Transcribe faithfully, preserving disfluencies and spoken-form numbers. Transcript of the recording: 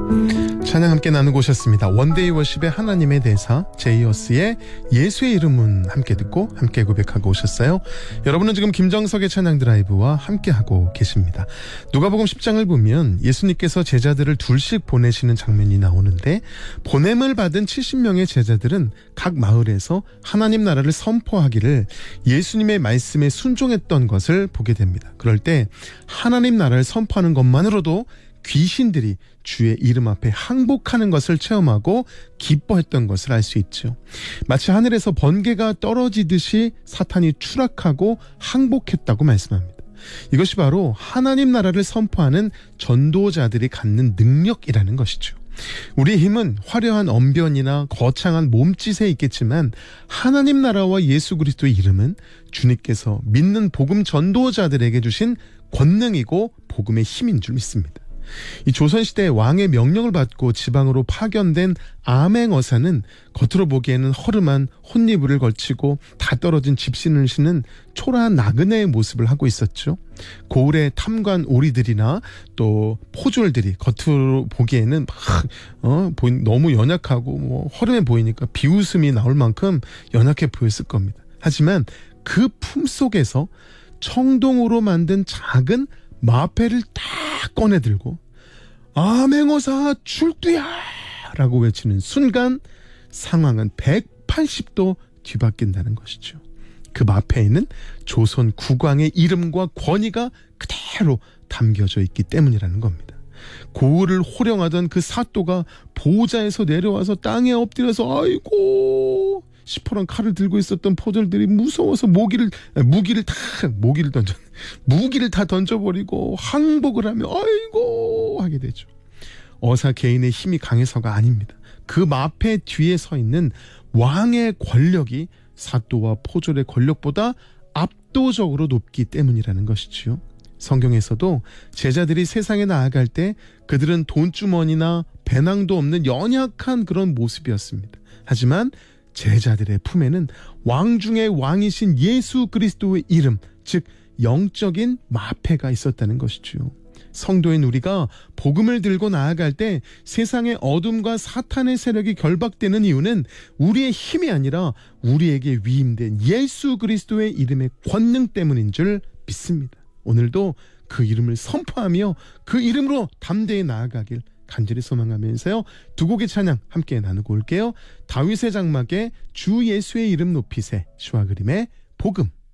찬양 함께 나누고 오셨습니다. 원데이 워십의 하나님의 대사, 제이어스의 예수의 이름은 함께 듣고 함께 고백하고 오셨어요. 여러분은 지금 김정석의 찬양 드라이브와 함께하고 계십니다. 누가복음 십 장을 보면 예수님께서 제자들을 둘씩 보내시는 장면이 나오는데, 보냄을 받은 칠십 명의 제자들은 각 마을에서 하나님 나라를 선포하기를 예수님의 말씀에 순종했던 것을 보게 됩니다. 그럴 때 하나님 나라를 선포하는 것만으로도 귀신들이 주의 이름 앞에 항복하는 것을 체험하고 기뻐했던 것을 알 수 있죠. 마치 하늘에서 번개가 떨어지듯이 사탄이 추락하고 항복했다고 말씀합니다. 이것이 바로 하나님 나라를 선포하는 전도자들이 갖는 능력이라는 것이죠. 우리의 힘은 화려한 언변이나 거창한 몸짓에 있겠지만, 하나님 나라와 예수 그리스도의 이름은 주님께서 믿는 복음 전도자들에게 주신 권능이고 복음의 힘인 줄 믿습니다. 이 조선시대 왕의 명령을 받고 지방으로 파견된 암행어사는 겉으로 보기에는 허름한 혼니부를 걸치고 다 떨어진 집신을 신은 초라한 나그네의 모습을 하고 있었죠. 고을의 탐관 오리들이나 또 포졸들이 겉으로 보기에는 막 어, 너무 연약하고 뭐 허름해 보이니까 비웃음이 나올 만큼 연약해 보였을 겁니다. 하지만 그 품속에서 청동으로 만든 작은 마패를 딱 꺼내들고 암행어사 출두야! 라고 외치는 순간 상황은 백팔십 도 뒤바뀐다는 것이죠. 그 마패에는 조선 국왕의 이름과 권위가 그대로 담겨져 있기 때문이라는 겁니다. 고을을 호령하던 그 사또가 보좌에서 내려와서 땅에 엎드려서 아이고, 시퍼런 칼을 들고 있었던 포졸들이 무서워서 모기를 무기를 다 모기를 던져 무기를 다 던져버리고 항복을 하며 아이고 하게 되죠. 어사 개인의 힘이 강해서가 아닙니다. 그 마패 뒤에 서 있는 왕의 권력이 사또와 포졸의 권력보다 압도적으로 높기 때문이라는 것이지요. 성경에서도 제자들이 세상에 나아갈 때 그들은 돈주머니나 배낭도 없는 연약한 그런 모습이었습니다. 하지만 제자들의 품에는 왕 중의 왕이신 예수 그리스도의 이름, 즉 영적인 마패가 있었다는 것이죠. 성도인 우리가 복음을 들고 나아갈 때 세상의 어둠과 사탄의 세력이 결박되는 이유는 우리의 힘이 아니라 우리에게 위임된 예수 그리스도의 이름의 권능 때문인 줄 믿습니다. 오늘도 그 이름을 선포하며 그 이름으로 담대히 나아가길 간절히 소망하면서요, 두 곡의 찬양 함께 나누고 올게요. 다윗의 장막에 주 예수의 이름 높이세, 시와 그림의 복음.